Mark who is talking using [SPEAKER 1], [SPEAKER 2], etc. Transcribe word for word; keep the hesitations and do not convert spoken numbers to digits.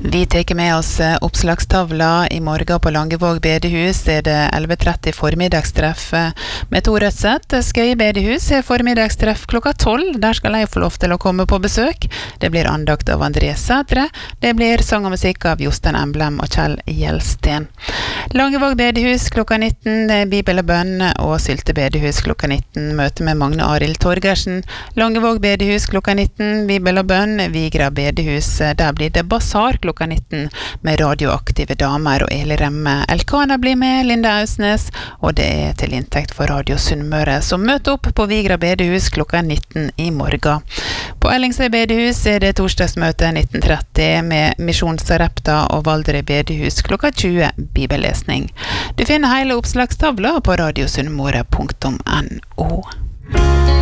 [SPEAKER 1] Vi teker med oss oppslagstavla I morgen på Langevåg bedehus. Er det elleve tretti formiddagstreff med to rødsett. Skøye bedehus er formiddagstreff klokka tolv. Der skal jeg få lov til å komme på besøk. Det blir andakt av André Sætre. Det blir sang og musikk av Jostein Emblem og Kjell Gjelsten. Langevåg bedehus klokka nitten, Bibel og bønn og Sylte bedehus klokka nitten. Møte med Magne Arild Torgersen. Langevåg bedehus klokka nitten, Bibel og bønn, Vigra bedehus. Der blir det basar klokka nitten med radioaktive damer og Eli Remme. Elkana blir med, Linda Ausnes, og det er til inntekt for Radio Sunnmøre. Så møt opp på Vigra bedehus klokka nitten I morgen. På Ellingsøy bedehus er det torsdagsmøte nitten tretti med Misjonssarepta og Valdre bedehus klokka tjue bibellesning. Du finner hele oppslagstavla på radiosunnmøre punktum no.